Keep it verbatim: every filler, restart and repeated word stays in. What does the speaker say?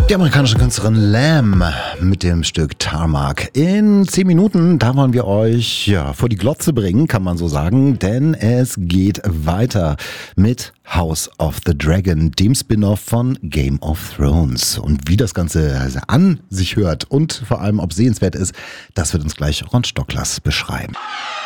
Die amerikanische Künstlerin Lamb mit dem Stück Tarmac. In zehn Minuten, da wollen wir euch ja, vor die Glotze bringen, kann man so sagen, denn es geht weiter mit House of the Dragon, dem Spin-off von Game of Thrones. Und wie das Ganze an sich hört und vor allem ob sehenswert ist, das wird uns gleich Ron Stocklers beschreiben.